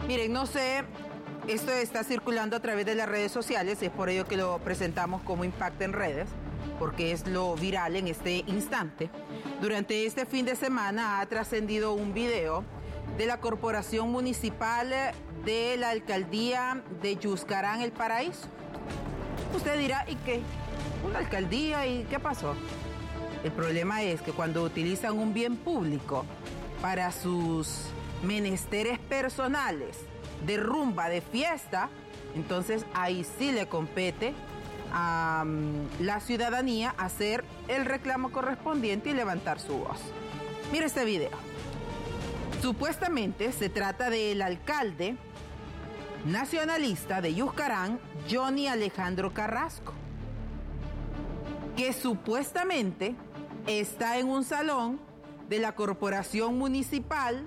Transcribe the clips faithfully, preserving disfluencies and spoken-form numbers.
Miren, no sé, esto está circulando a través de las redes sociales, es por ello que lo presentamos como Impacto en Redes, porque es lo viral en este instante. Durante este fin de semana ha trascendido un video de la Corporación Municipal de la Alcaldía de Yuscarán, El Paraíso. Usted dirá, ¿y qué? ¿Una alcaldía? ¿Y qué pasó? El problema es que cuando utilizan un bien público para sus menesteres personales, de rumba, de fiesta, entonces ahí sí le compete a um, la ciudadanía hacer el reclamo correspondiente y levantar su voz. Mire este video. Supuestamente se trata del alcalde nacionalista de Yuscarán, Johnny Alejandro Carrasco, que supuestamente está en un salón de la corporación municipal,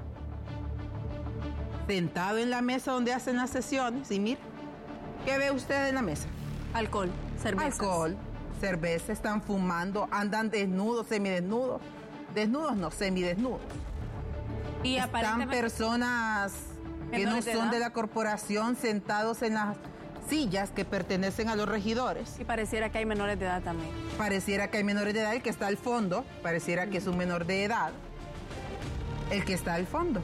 sentado en la mesa donde hacen las sesiones, y mire, ¿qué ve usted en la mesa? Alcohol, cerveza. Alcohol, cerveza, están fumando, andan desnudos, semidesnudos, desnudos no, semidesnudos. Y están aparentemente personas que no de son edad. de la corporación sentados en las sillas que pertenecen a los regidores. Y pareciera que hay menores de edad también. Pareciera que hay menores de edad, el que está al fondo, pareciera que es un menor de edad, el que está al fondo,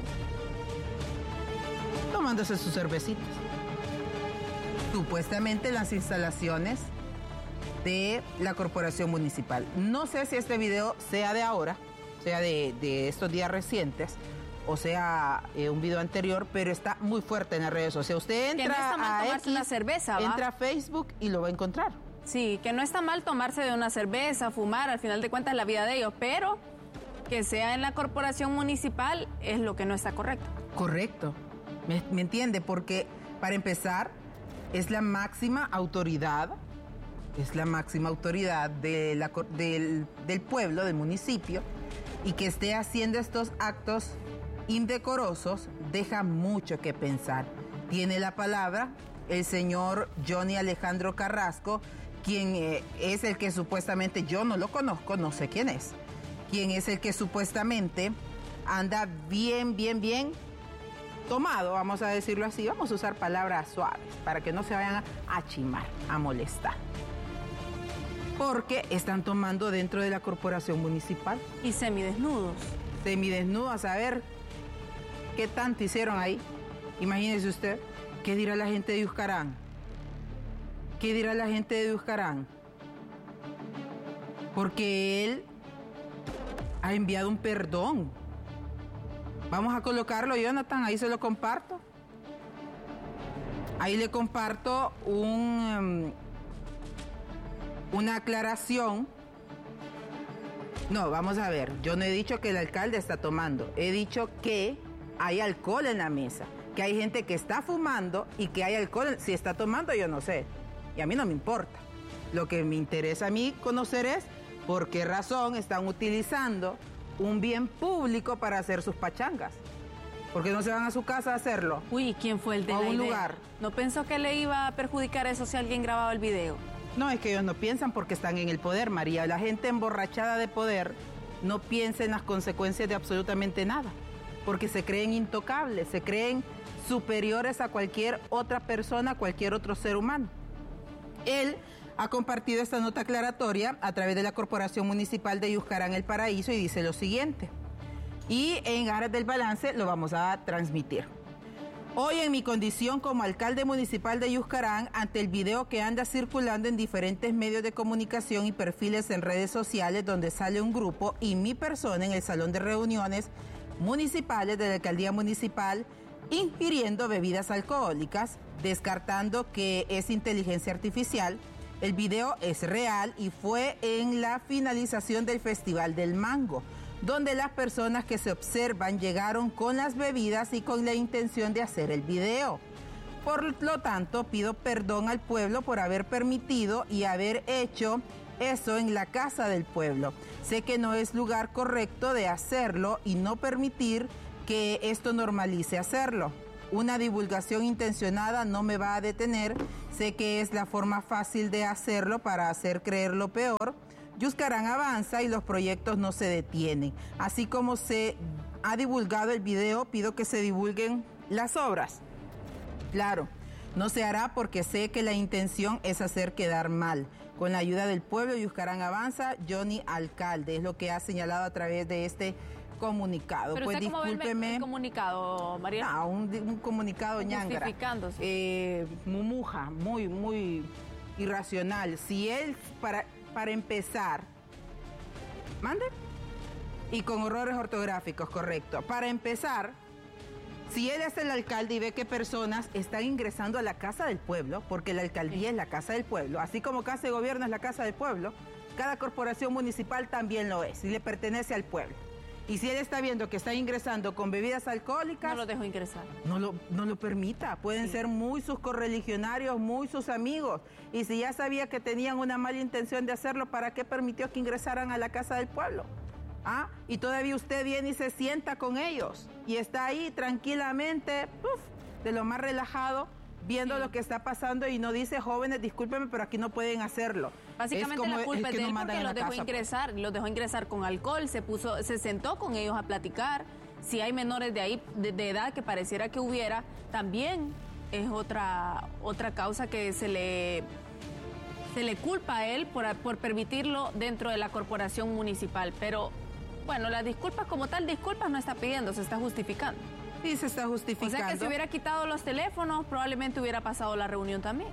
tomándose sus cervecitas. Supuestamente las instalaciones de la corporación municipal. No sé si este video sea de ahora, sea de, de estos días recientes, o sea, eh, un video anterior, pero está muy fuerte en las redes sociales. Usted entra que no está mal a tomarse X, una cerveza, ¿va? entra a Facebook y lo va a encontrar. Sí, que no está mal tomarse de una cerveza, fumar, al final de cuentas la vida de ellos, pero que sea en la corporación municipal es lo que no está correcto. Correcto, ¿me, me entiende? Porque para empezar es la máxima autoridad, es la máxima autoridad de la, del, del pueblo, del municipio, y que esté haciendo estos actos indecorosos deja mucho que pensar. Tiene la palabra el señor Johnny Alejandro Carrasco, quien eh, es el que supuestamente, yo no lo conozco, no sé quién es, quien es el que supuestamente anda bien, bien, bien tomado, vamos a decirlo así, vamos a usar palabras suaves para que no se vayan a, a chimar, a molestar. Porque están tomando dentro de la corporación municipal. Y semidesnudos. Semidesnudos, a saber qué tanto hicieron ahí. Imagínese usted, ¿qué dirá la gente de Yuscarán? ¿Qué dirá la gente de Yuscarán? Porque él ha enviado un perdón. Vamos a colocarlo, Jonathan, ahí se lo comparto. Ahí le comparto un, um, una aclaración. No, vamos a ver, yo no he dicho que el alcalde está tomando, he dicho que hay alcohol en la mesa, que hay gente que está fumando y que hay alcohol. Si está tomando, yo no sé, y a mí no me importa. Lo que me interesa a mí conocer es por qué razón están utilizando un bien público para hacer sus pachangas. ¿Por qué no se van a su casa a hacerlo? Uy, ¿quién fue el de a la un idea? lugar? ¿No pensó que le iba a perjudicar eso si alguien grababa el video? No, es que ellos no piensan porque están en el poder, María. La gente emborrachada de poder no piensa en las consecuencias de absolutamente nada, porque se creen intocables, se creen superiores a cualquier otra persona, cualquier otro ser humano. Él ha compartido esta nota aclaratoria a través de la Corporación Municipal de Yuscarán, El Paraíso, y dice lo siguiente. Y en aras del balance lo vamos a transmitir. Hoy, en mi condición como alcalde municipal de Yuscarán, ante el video que anda circulando en diferentes medios de comunicación y perfiles en redes sociales, donde sale un grupo y mi persona en el salón de reuniones municipales de la alcaldía municipal ingiriendo bebidas alcohólicas, descartando que es inteligencia artificial, el video es real y fue en la finalización del Festival del Mango, donde las personas que se observan llegaron con las bebidas y con la intención de hacer el video. Por lo tanto, pido perdón al pueblo por haber permitido y haber hecho eso en la casa del pueblo. Sé que no es lugar correcto de hacerlo y no permitir que esto normalice hacerlo. Una divulgación intencionada no me va a detener. Sé que es la forma fácil de hacerlo para hacer creer lo peor. Yuscarán avanza y los proyectos no se detienen. Así como se ha divulgado el video, pido que se divulguen Las obras, claro, no se hará porque sé que la intención es hacer quedar mal. Con la ayuda del pueblo, Yuscarán avanza. Johnny Alcalde es lo que ha señalado a través de este comunicado. Pero pues usted, ¿cómo discúlpeme. ve el comunicado, María? Ah, un, un comunicado ñangara. Justificándose. Eh, mumuja, muy, muy irracional. Si él, para, para empezar, mande, y con horrores ortográficos, correcto. Para empezar, si él es el alcalde y ve que personas están ingresando a la casa del pueblo, porque la alcaldía sí. es la casa del pueblo, así como casa de gobierno es la casa del pueblo, cada corporación municipal también lo es y le pertenece al pueblo. Y si él está viendo que están ingresando con bebidas alcohólicas... No lo dejo ingresar. No lo, no lo permita. Pueden sí. ser muy sus correligionarios, muy sus amigos. Y si ya sabía que tenían una mala intención de hacerlo, ¿para qué permitió que ingresaran a la casa del pueblo? ¿Ah? Y todavía usted viene y se sienta con ellos. Y está ahí tranquilamente, uf, de lo más relajado, viendo sí. lo que está pasando y no dice, jóvenes, discúlpenme, pero aquí no pueden hacerlo. Básicamente como, la culpa es, es de él no porque los dejó casa, ingresar, pues. los dejó ingresar con alcohol, se puso, se sentó con ellos a platicar. Si hay menores de ahí de, de edad que pareciera que hubiera, también es otra otra causa que se le se le culpa a él por, por permitirlo dentro de la corporación municipal. Pero bueno, las disculpas como tal, disculpas no está pidiendo, se está justificando. Sí, se está justificando. O sea que si hubiera quitado los teléfonos, probablemente hubiera pasado la reunión también.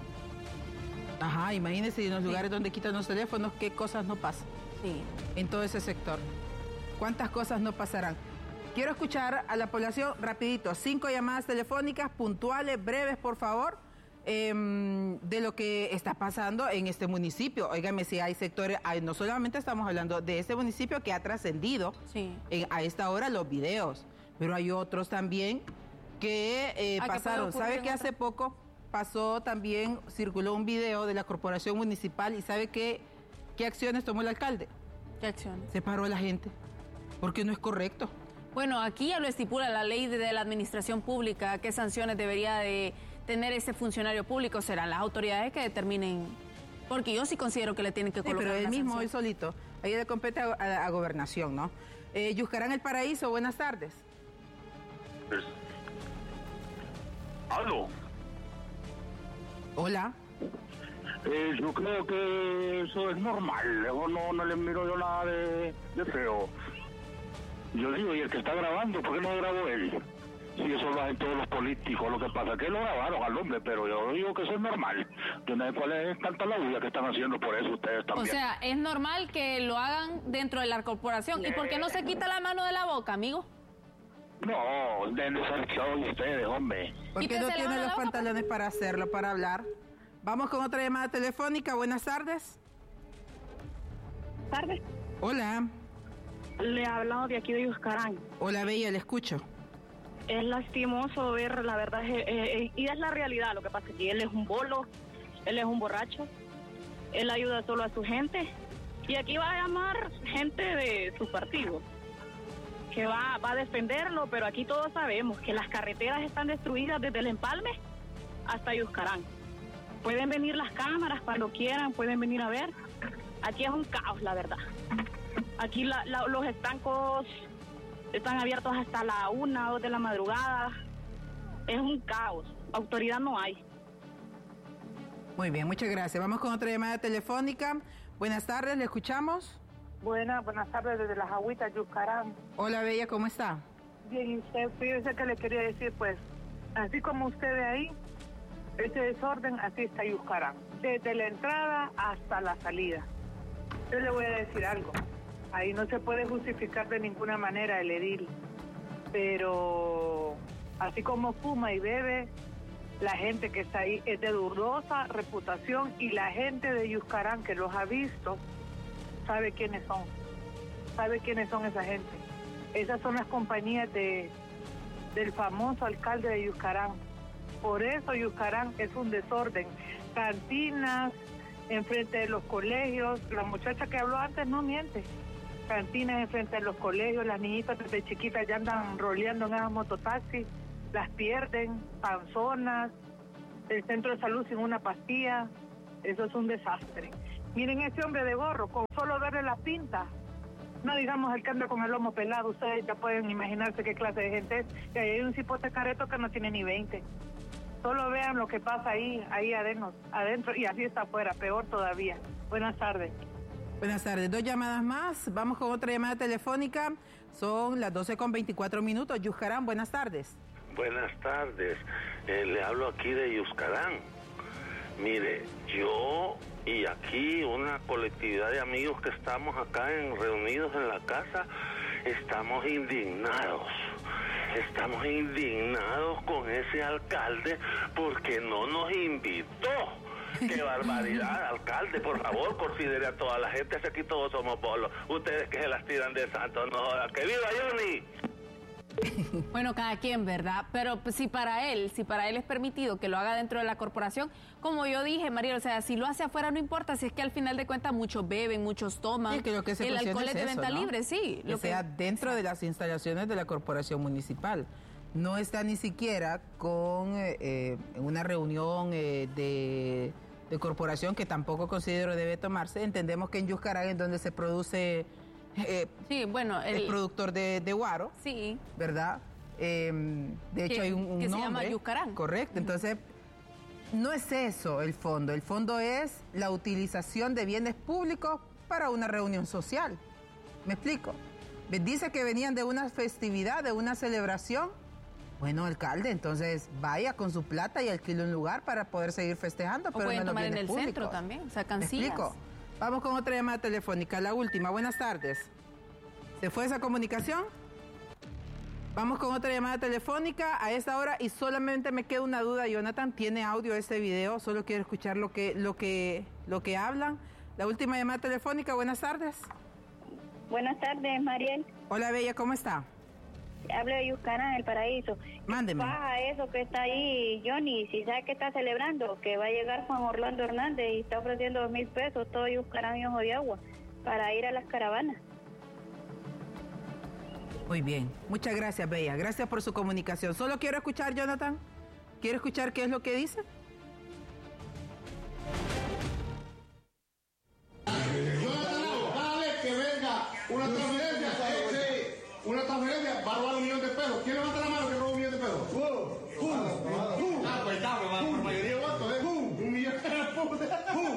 Ajá, imagínense en los sí. lugares donde quitan los teléfonos, qué cosas no pasan. Sí. En todo ese sector. ¿Cuántas cosas no pasarán? Quiero escuchar a la población rapidito. Cinco llamadas telefónicas, puntuales, breves, por favor, eh, de lo que está pasando en este municipio. Óigame, si hay sectores, hay, no solamente estamos hablando de este municipio que ha trascendido sí. en, a esta hora los videos, pero hay otros también que eh, pasaron. ¿Sabe que hace poco pasó también, circuló un video de la corporación municipal y sabe qué, qué acciones tomó el alcalde? ¿Qué acciones? Se paró a la gente, porque no es correcto. Bueno, aquí ya lo estipula la ley de la administración pública, qué sanciones debería de tener ese funcionario público, serán las autoridades que determinen, porque yo sí considero que le tienen que colocar. Sí, pero él mismo, él solito, ahí le compete a, a, a gobernación, ¿no? Eh, Yuscarán El Paraíso, buenas tardes. Es... ¿Aló? Hola. Eh, yo creo que eso es normal, luego no, no le miro yo nada de, de feo. Yo digo, ¿y el que está grabando, por qué no grabó él? Si eso lo hacen todos los políticos, lo que pasa es que lo grabaron al hombre, pero yo digo que eso es normal. Yo no sé cuál es tanta la bulla que están haciendo por eso ustedes también. O sea, es normal que lo hagan dentro de la corporación. ¿Y por qué no se quita la mano de la boca, amigo? No, deben de ser todos ustedes, hombre. Porque no tiene los pantalones para hacerlo, para hablar. Vamos con otra llamada telefónica. Buenas tardes. Tardes. Hola. Le he hablado de aquí de Yuscarán. Hola, Bella, le escucho. Es lastimoso ver, la verdad, eh, eh, y es la realidad. Lo que pasa es que él es un bolo, él es un borracho, él ayuda solo a su gente. Y aquí va a llamar gente de su partido, que va, va a defenderlo, pero aquí todos sabemos que las carreteras están destruidas desde el Empalme hasta Yuscarán. Pueden venir las cámaras cuando quieran, pueden venir a ver. Aquí es un caos, la verdad. Aquí la, la, los estancos están abiertos hasta la una, dos de la madrugada. Es un caos. Autoridad no hay. Muy bien, muchas gracias. Vamos con otra llamada telefónica. Buenas tardes, ¿le escuchamos? Buenas, buenas tardes desde Las Agüitas, Yuscarán. Hola, Bella, ¿cómo está? Bien, y usted, fíjese que le quería decir, pues, así como usted ve ahí, ese desorden, así está Yuscarán. Desde la entrada hasta la salida. Yo le voy a decir algo. Ahí no se puede justificar de ninguna manera el edil. Pero así como fuma y bebe, la gente que está ahí es de dudosa reputación y la gente de Yuscarán que los ha visto sabe quiénes son. Sabe quiénes son esa gente. Esas son las compañías de del famoso alcalde de Yuscarán. Por eso Yuscarán es un desorden. Cantinas enfrente de los colegios. La muchacha que habló antes no miente. Cantinas enfrente de los colegios. Las niñitas desde chiquitas ya andan roleando en esos mototaxis. Las pierden. Panzonas. El centro de salud sin una pastilla. Eso es un desastre. Miren ese hombre de gorro. Con solo verle la pinta, No digamos el que anda con el lomo pelado, ustedes ya pueden imaginarse qué clase de gente es. Y ahí hay un cipote careto que no tiene ni veinte. Solo vean lo que pasa ahí, ahí adentro, adentro y así está afuera, peor todavía. Buenas tardes. Buenas tardes, dos llamadas más. Vamos con otra llamada telefónica. Son las doce con veinticuatro minutos. Yuscarán, buenas tardes. Buenas tardes. Eh, le hablo aquí de Yuscarán. Mire, yo y aquí una colectividad de amigos que estamos acá en, reunidos en la casa, estamos indignados. Estamos indignados con ese alcalde porque no nos invitó. ¡Qué barbaridad, alcalde! Por favor, considere a toda la gente. Aquí todos somos bolos. Ustedes que se las tiran de santo, no jodan. ¡Que viva Johnny! Bueno, cada quien, ¿verdad? Pero pues, si para él, si para él es permitido que lo haga dentro de la corporación, como yo dije, María, o sea, si lo hace afuera no importa, si es que al final de cuentas muchos beben, muchos toman, sí, que lo que se el alcohol es de venta ¿no? libre, sí. Que lo sea que... dentro de las instalaciones de la corporación municipal. No está ni siquiera con eh, una reunión eh, de, de corporación que tampoco considero debe tomarse. Entendemos que en Yuscarán es donde se produce... Eh, sí, bueno, el, el productor de, de guaro, sí, ¿verdad? Eh, de hecho que, hay un, un que nombre, se llama Yuscarán. Correcto. Entonces no es eso el fondo. El fondo es la utilización de bienes públicos para una reunión social. ¿Me explico? Dice que venían de una festividad, de una celebración. Bueno, alcalde, entonces vaya con su plata y alquile un lugar para poder seguir festejando. O pero pueden no tomar en el públicos. centro también, sacan ¿Me sillas. explico? Vamos con otra llamada telefónica, la última. Buenas tardes. ¿Se fue esa comunicación? Vamos con otra llamada telefónica a esta hora y solamente me queda una duda, Jonathan. ¿Tiene audio este video? Solo quiero escuchar lo que, lo que, lo que hablan. La última llamada telefónica, buenas tardes. Buenas tardes, Mariel. Hola, Bella, ¿cómo está? Hablo de Yuscarán, El Paraíso. Mándeme. Baja eso que está ahí, Johnny. Si sabe que está celebrando, que va a llegar Juan Orlando Hernández y está ofreciendo dos mil pesos, todo Yuscarán y Ojo de Agua, para ir a las caravanas. Muy bien. Muchas gracias, Bella. Gracias por su comunicación. Solo quiero escuchar, Jonathan. ¿Quiero escuchar qué es lo que dice? Jonathan, dale que venga una transferencia. Una transferencia va a robar un millón de pesos. ¿Quién levanta la mano que roba un millón de pesos? ¡Uh! ¡Uh! ¡Uh! Ah, pues dame, va por mayoría de votos, ¿eh? ¡Uh! Un millón de pesos. ¡Uh!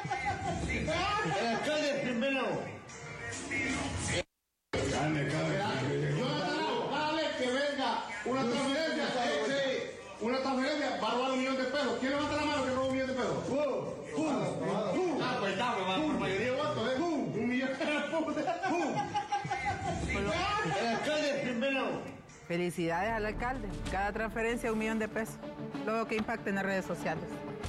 El alcalde primero. Calme, calme. Jonathan, dale que venga una transferencia. Una transferencia va a robar un millón de pesos. ¿Quién levanta la mano que roba un millón de pesos? ¡Uh! ¡Uh! ¡Uh! Ah, pues dame, va por mayoría de votos, ¿eh? ¡Uh! Un millón de pesos. ¡Uh! El alcalde primero. Felicidades al alcalde. Cada transferencia un millón de pesos. Luego que impacta en las redes sociales.